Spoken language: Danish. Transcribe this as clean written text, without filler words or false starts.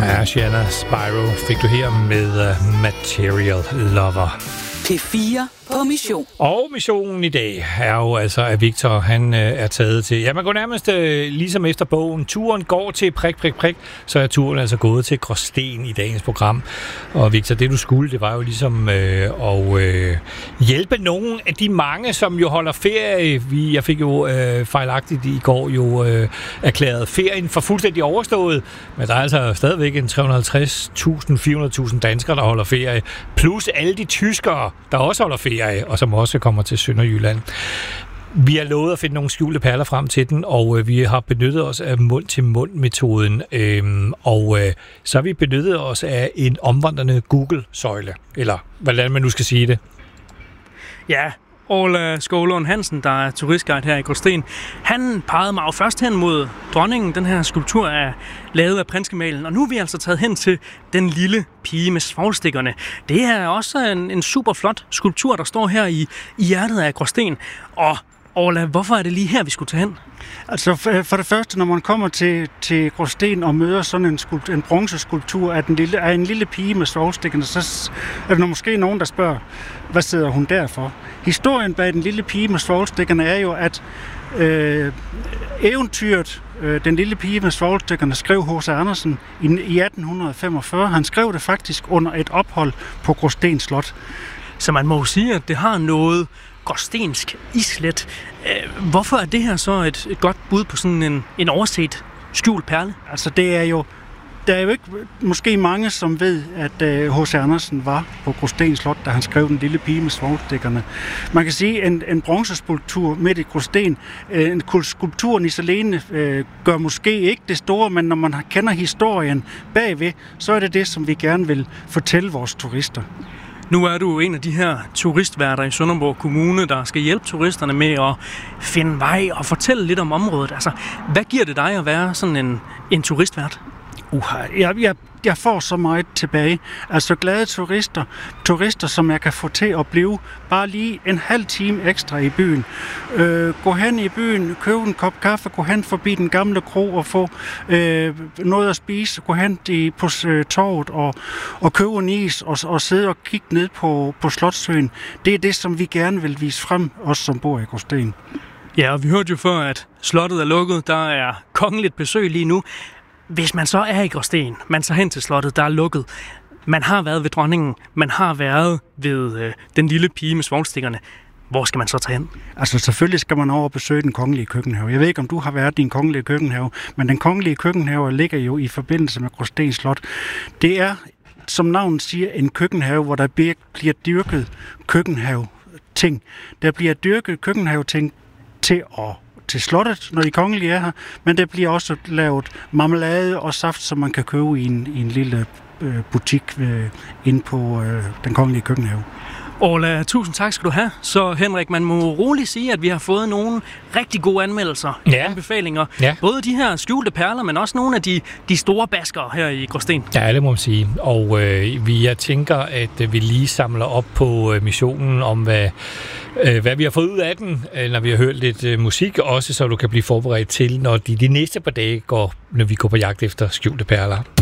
Ja, Shanna Spyro fik du her med Material Lover. P4 på mission. Og missionen i dag er jo altså, at Victor, han er taget til, ja, man går nærmest ligesom efter bogen. Turen går til prik, så er turen altså gået til Gråsten i dagens program. Og Victor, det du skulle, det var jo ligesom at hjælpe nogle af de mange, som jo holder ferie. Jeg fik jo fejlagtigt i går jo erklæret ferien for fuldstændig overstået, men der er altså stadigvæk en 350.000-400.000 danskere, der holder ferie, plus alle de tyskere, der også holder ferie, og som også kommer til Sønderjylland. Vi har lovet at finde nogle skjulte perler frem til den, og vi har benyttet os af mund-til-mund-metoden, så har vi benyttet os af en omvandrende Google-søjle, eller hvordan man nu skal sige det. Ja, Orla Skovlund Hansen, der er turistguide her i Gråsten, han pegede mig jo først hen mod dronningen. Den her skulptur er lavet af prinskemalen, og nu er vi altså taget hen til den lille pige med svovlstikkerne. Det er også en super flot skulptur, der står her i hjertet af Gråsten. Og Orla, hvorfor er det lige her, vi skulle tage hen? Altså for det første, når man kommer til Gråsten og møder sådan en bronzeskulptur af en lille pige med svovlstikkerne, så er der måske nogen, der spørger, hvad sidder hun der for? Historien bag den lille pige med svovlstikkerne er jo, at eventyret Den lille pige med svovlstikkerne skrev H.C. Andersen i 1845. Han skrev det faktisk under et ophold på Gråsten Slot. Så man må jo sige, at det har noget gråstensk islet. Hvorfor er det her så et godt bud på sådan en overset skjult perle? Altså der er jo ikke måske mange, som ved, at H.C. Andersen var på Gråsten Slot, da han skrev Den lille pige med svovlstikkerne. Man kan sige, at en bronzeskulptur midt i Gråsten, skulpturen i sig alene gør måske ikke det store, men når man kender historien bagved, så er det det, som vi gerne vil fortælle vores turister. Nu er du en af de her turistværter i Sønderborg Kommune, der skal hjælpe turisterne med at finde vej og fortælle lidt om området. Altså, hvad giver det dig at være sådan en turistvært? Jeg får så meget tilbage. Altså glade turister, som jeg kan få til at blive bare lige en halv time ekstra i byen. Gå hen i byen, købe en kop kaffe, gå hen forbi den gamle kro og få noget at spise, gå hen på torvet og købe en is og sidde og kigge ned på Slotssøen. Det er det, som vi gerne vil vise frem, os som bor i Gråsten. Ja, og vi hørte jo før, at slottet er lukket. Der er kongeligt besøg lige nu. Hvis man så er i Gråsten, man så hen til slottet, der er lukket. Man har været ved dronningen, man har været ved den lille pige med svovlstikkerne. Hvor skal man så tage hen? Altså selvfølgelig skal man over og besøge den kongelige køkkenhave. Jeg ved ikke, om du har været i den kongelige køkkenhave, men den kongelige køkkenhave ligger jo i forbindelse med Gråsten Slot. Det er, som navnet siger, en køkkenhave, hvor der bliver dyrket køkkenhave-ting. Der bliver dyrket køkkenhave-ting til slottet, når de kongelige er her, men der bliver også lavet marmelade og saft, som man kan købe i en lille butik inde på den kongelige køkkenhave. Orla, tusind tak skal du have. Så Henrik, man må roligt sige, at vi har fået nogle rigtig gode anmeldelser, anbefalinger. Ja. Både de her skjulte perler, men også nogle af de store basker her i Gråsten. Ja, det må man sige. Og jeg tænker, at vi lige samler op på missionen om, hvad vi har fået ud af den, når vi har hørt lidt musik, også så du kan blive forberedt til, når de næste par dage når vi går på jagt efter skjulte perler.